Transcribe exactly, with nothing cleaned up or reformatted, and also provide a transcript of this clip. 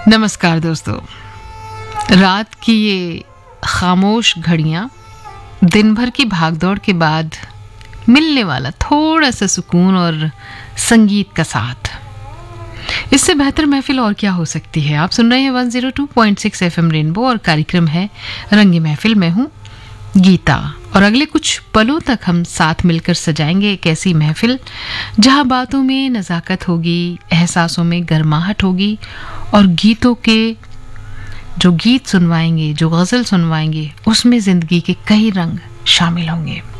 नमस्कार दोस्तों, रात की ये खामोश घड़ियां दिन भर की भागदौड़ के बाद मिलने वाला थोड़ा सा सुकून और संगीत का साथ, इससे बेहतर महफिल और क्या हो सकती है। आप सुन रहे हैं one zero two point six FM rainbow और कार्यक्रम है रंगी महफिल। मैं हूं गीता और अगले कुछ पलों तक हम साथ मिलकर सजाएंगे एक ऐसी महफिल जहां बातों में नज़ाकत होगी, एहसासों में गर्माहट होगी और गीतों के जो गीत सुनवाएंगे, जो गज़ल सुनवाएंगे, उसमें ज़िंदगी के कई रंग शामिल होंगे।